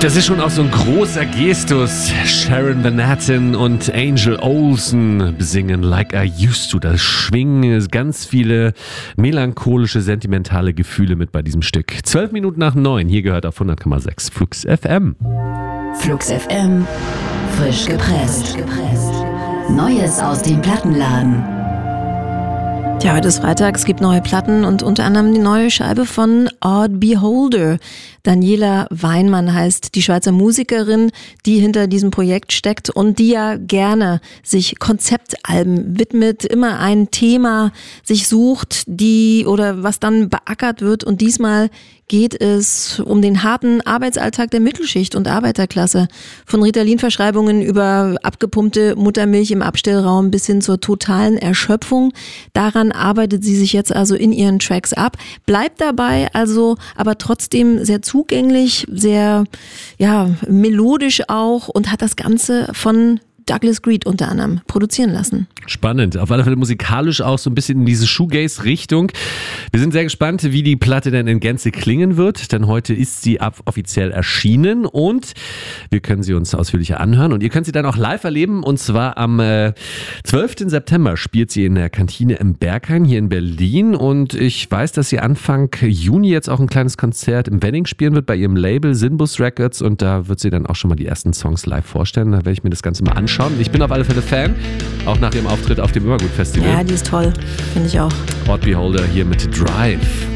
Das ist schon auch so ein großer Gestus. Sharon Van Etten und Angel Olsen besingen Like I Used To. Da schwingen ganz viele melancholische, sentimentale Gefühle mit bei diesem Stück. 12 Minuten nach 9. Hier gehört auf 100,6 Flux FM. Flux FM. Frisch gepresst. Neues aus dem Plattenladen. Ja, heute ist Freitag, es gibt neue Platten und unter anderem die neue Scheibe von Odd Beholder. Daniela Weinmann heißt die Schweizer Musikerin, die hinter diesem Projekt steckt und die ja gerne sich Konzeptalben widmet, immer ein Thema sich sucht, oder was dann beackert wird. Und diesmal geht es um den harten Arbeitsalltag der Mittelschicht und Arbeiterklasse. Von Ritalin-Verschreibungen über abgepumpte Muttermilch im Abstellraum bis hin zur totalen Erschöpfung. Daran arbeitet sie sich jetzt also in ihren Tracks ab. Bleibt dabei also aber trotzdem sehr zugänglich, sehr melodisch auch und hat das Ganze von Douglas Greed unter anderem produzieren lassen. Spannend. Auf alle Fälle musikalisch auch so ein bisschen in diese Shoegaze-Richtung. Wir sind sehr gespannt, wie die Platte denn in Gänze klingen wird, denn heute ist sie offiziell erschienen und wir können sie uns ausführlicher anhören und ihr könnt sie dann auch live erleben und zwar am 12. September spielt sie in der Kantine im Berghain hier in Berlin und ich weiß, dass sie Anfang Juni jetzt auch ein kleines Konzert im Wedding spielen wird bei ihrem Label Sinbus Records und da wird sie dann auch schon mal die ersten Songs live vorstellen. Da werde ich mir das Ganze mal anschauen. Ich bin auf alle Fälle Fan, auch nach ihrem Auftritt auf dem Immergut Festival. Ja, die ist toll, finde ich auch. Odd Beholder hier mit Drive.